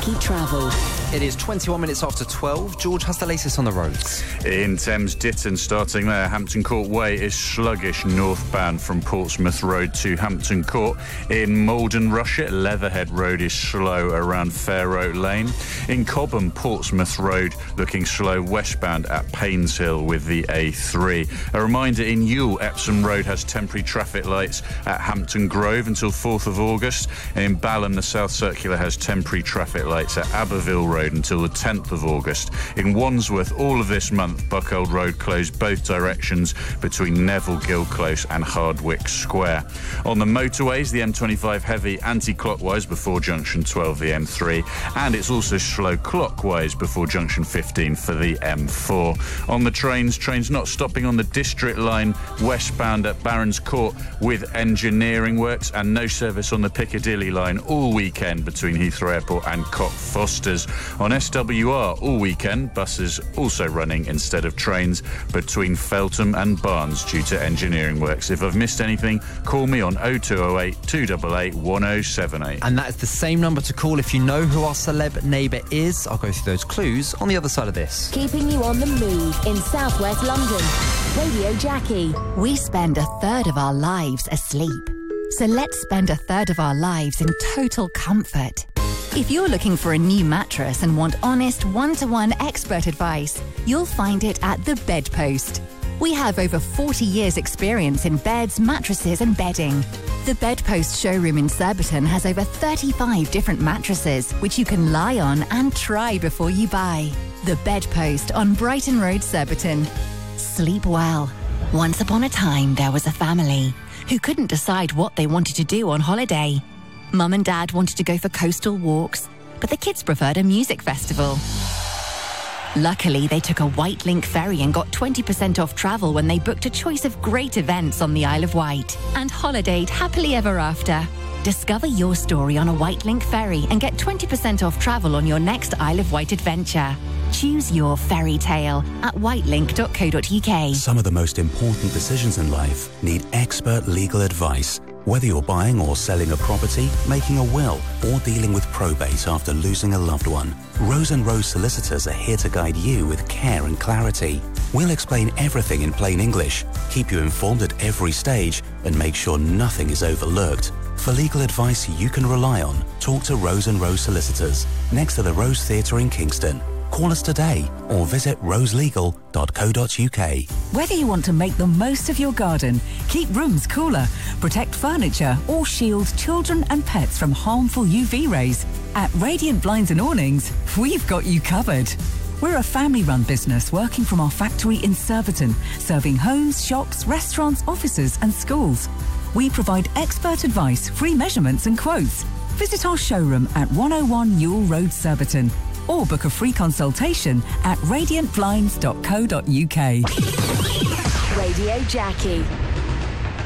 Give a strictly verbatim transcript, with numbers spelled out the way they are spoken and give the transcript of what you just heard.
Jackie Travel. It is twenty-one minutes after twelve. George has the latest on the roads. In Thames Ditton, starting there, Hampton Court Way is sluggish northbound from Portsmouth Road to Hampton Court. In Malden Rushet, Leatherhead Road is slow around Fair Oak Lane. In Cobham, Portsmouth Road looking slow westbound at Paynes Hill with the A three. A reminder, in Ewell, Epsom Road has temporary traffic lights at Hampton Grove until fourth of August. And in Balham, the South Circular has temporary traffic lights at Aberville Road until the tenth of August. In Wandsworth, all of this month, Buckhold Road closed both directions between Neville Gill Close and Hardwick Square. On the motorways, the M twenty-five heavy anti-clockwise before junction twelve, the M three, and it's also slow clockwise before junction fifteen for the M four. On the trains, trains not stopping on the District Line westbound at Barons Court with engineering works, and no service on the Piccadilly Line all weekend between Heathrow Airport and Cockfosters. On S W R all weekend, buses also running instead of trains between Feltham and Barnes due to engineering works. If I've missed anything, call me on oh two oh eight, two eight eight, one oh seven eight. And that is the same number to call if you know who our celeb neighbour is. I'll go through those clues on the other side of this. Keeping you on the move in southwest London. Radio Jackie. We spend a third of our lives asleep. So let's spend a third of our lives in total comfort. If you're looking for a new mattress and want honest, one-to-one expert advice, you'll find it at The Bedpost. We have over forty years' experience in beds, mattresses and bedding. The Bedpost showroom in Surbiton has over thirty-five different mattresses, which you can lie on and try before you buy. The Bedpost on Brighton Road, Surbiton. Sleep well. Once upon a time, there was a family who couldn't decide what they wanted to do on holiday. Mum and Dad wanted to go for coastal walks, but the kids preferred a music festival. Luckily, they took a White Link ferry and got twenty percent off travel when they booked a choice of great events on the Isle of Wight and holidayed happily ever after. Discover your story on a White Link ferry and get twenty percent off travel on your next Isle of Wight adventure. Choose your fairy tale at whitelink dot co dot uk. Some of the most important decisions in life need expert legal advice. Whether you're buying or selling a property, making a will, or dealing with probate after losing a loved one, Rose and Rose Solicitors are here to guide you with care and clarity. We'll explain everything in plain English, keep you informed at every stage, and make sure nothing is overlooked. For legal advice you can rely on, talk to Rose and Rose Solicitors, next to the Rose Theatre in Kingston. Call us today or visit rose legal dot co dot uk. Whether you want to make the most of your garden, keep rooms cooler, protect furniture or shield children and pets from harmful U V rays, at Radiant Blinds and Awnings, we've got you covered. We're a family-run business working from our factory in Surbiton, serving homes, shops, restaurants, offices and schools. We provide expert advice, free measurements and quotes. Visit our showroom at one oh one Ewell Road, Surbiton, or book a free consultation at radiant blinds dot co dot uk. Radio Jackie.